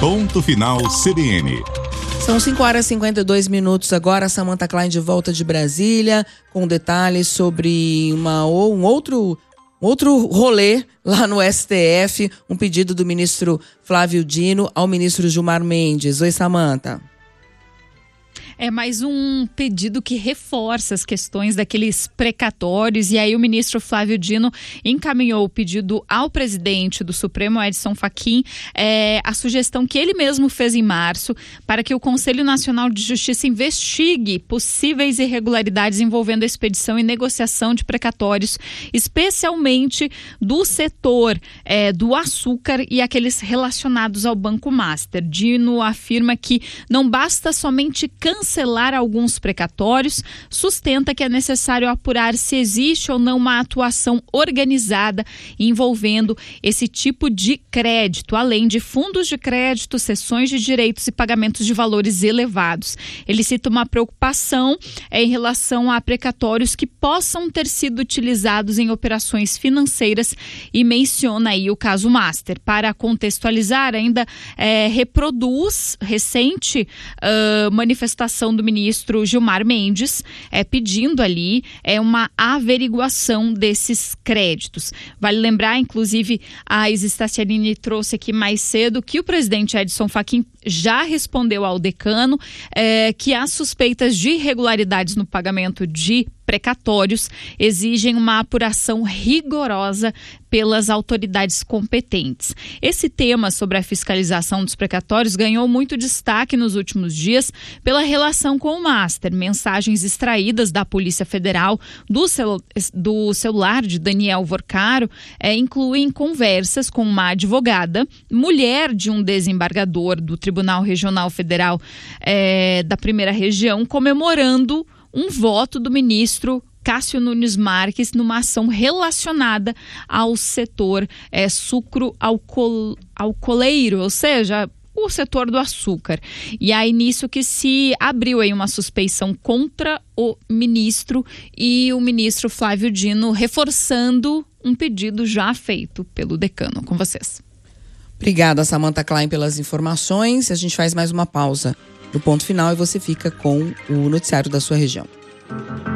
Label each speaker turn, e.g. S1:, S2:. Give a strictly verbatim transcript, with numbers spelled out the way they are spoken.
S1: Ponto Final C B N.
S2: São cinco horas e cinquenta e dois minutos agora. Samantha Klein de volta de Brasília com detalhes sobre uma, um outro, outro rolê lá no S T F, um pedido do ministro Flávio Dino ao ministro Gilmar Mendes. Oi, Samantha.
S3: É mais um pedido que reforça as questões daqueles precatórios, e aí o ministro Flávio Dino encaminhou o pedido ao presidente do Supremo, Edson Fachin, é, a sugestão que ele mesmo fez em março para que o Conselho Nacional de Justiça investigue possíveis irregularidades envolvendo a expedição e negociação de precatórios, especialmente do setor é, do açúcar e aqueles relacionados ao Banco Master. Dino afirma que não basta somente cancelar cancelar alguns precatórios, sustenta que é necessário apurar se existe ou não uma atuação organizada envolvendo esse tipo de crédito, além de fundos de crédito, cessões de direitos e pagamentos de valores elevados. Ele cita uma preocupação é, em relação a precatórios que possam ter sido utilizados em operações financeiras e menciona aí o caso Master. Para contextualizar, ainda é, reproduz recente uh, manifestação do ministro Gilmar Mendes, é, pedindo ali é, uma averiguação desses créditos. Vale lembrar, inclusive, a Isis Tassiarini trouxe aqui mais cedo que o presidente Edson Fachin já respondeu ao decano é, que as suspeitas de irregularidades no pagamento de precatórios exigem uma apuração rigorosa pelas autoridades competentes. Esse tema sobre a fiscalização dos precatórios ganhou muito destaque nos últimos dias pela relação com o Master. Mensagens extraídas da Polícia Federal do, celu- do celular de Daniel Vorcaro é, incluem conversas com uma advogada, mulher de um desembargador do Tribunal Regional Federal é, da Primeira Região, comemorando um voto do ministro Cássio Nunes Marques numa ação relacionada ao setor é, sucro-alcooleiro, ou seja, o setor do açúcar. E aí nisso que se abriu aí uma suspeição contra o ministro e o ministro Flávio Dino reforçando um pedido já feito pelo decano. Com vocês.
S2: Obrigada, Samantha Klein, pelas informações. A gente faz mais uma pausa no ponto final e você fica com o noticiário da sua região.